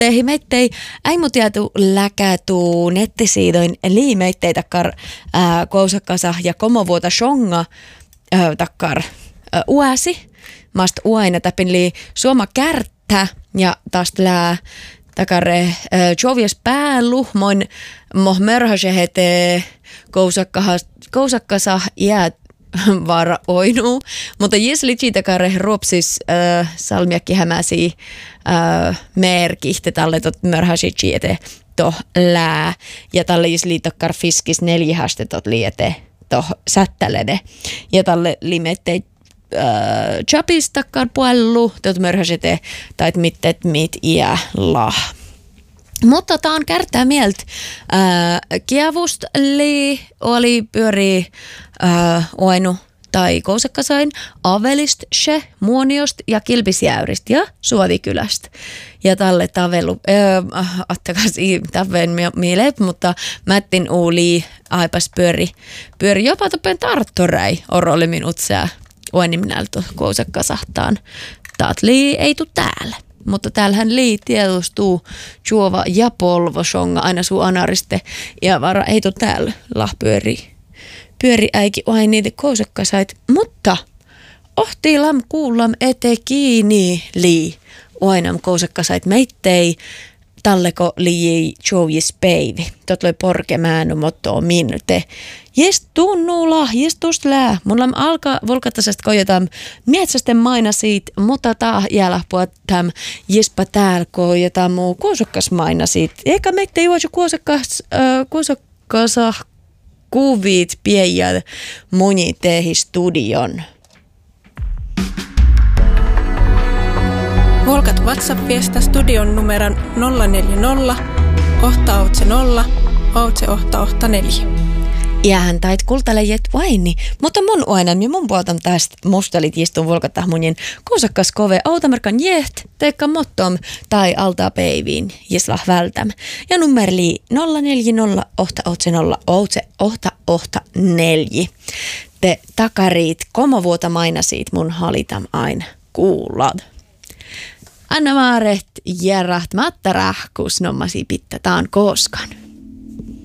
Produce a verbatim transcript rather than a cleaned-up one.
tehi meittei äimutiatu läkätuu nettisiidoin liimeittei takkar ää, kousakasa ja komovuota shonga ää, takkar ää, uäsi. Mast uaina täpin li suoma kärttä ja taas lää takare jovias päälu moin moh mörhäse hete kousakkasa iät vaara oinu, mutta jos litsi takare ruopsis äh, salmiakki hämäsi äh, merkihte talle tot mörhäsitsi ete toh lää ja talle jos liitakkar fiskis neljähäste tot liete toh sättälede ja talle limettei Äh, chapis takkar puollu, tot mörhäsete tai mittet mit iä lah. Mutta tää on kärtää mieltä. Äh, kiavust li oli pyöri äh, oinu tai kousakkasain avelist se muoniost ja kilpisjäyrist ja Suovikylästä. Ja talle tavelu, äh, attakas i taven mielep, mutta mättin uuli aipas pyöri, pyöri jopa toppen tarttoräi orolle minut sää. Oeniminältä kousakkasahtaan. Taat lii ei tuu täällä. Mutta täällähän lii tiedostuu juova ja polvosonga aina suu anariste. Ja vara ei tuu täällä lahpyöri. Pyöri äiki oai niitä kousakkasait. Mutta ohtiilam kuullam ete kiini lii. Oinam kousakkasait meittei. Talleko lii joujis päivi. Tot loi porkemäänu motto minute. Jes tunnulla, jes tust lää. Mulla alkaa volkatasesta kojotam mietsästen maina siitä, mutta taa jälahpua täm jespa täällä kojotam muu kuosokkas maina siitä. Eikä meitä juoju kuosokkas, äh, kuosokkasa kuvit piejäl muni tehi studion. Volkat WhatsApp-viesta studion numeron nolla neljä nolla, ohta ohtse nolla, ohtse ohta ohta neljä. Ja hän tait kultalle jet vaini, mutta mun oenam ja mun puoltam tästä mustelit istun volkatah munin kousakkas kove autamerkan jeht, teikka mottom tai altaa peiviin jeslah vältäm. Ja numerli nolla neljä nolla, ohta ohtse nolla, ohtse ohta ohta neljä. Te takariit komovuota mainasiit mun halitam aina kuulad. Anna Maaret järraht matta rahkus nommasi pitta taan kooskan.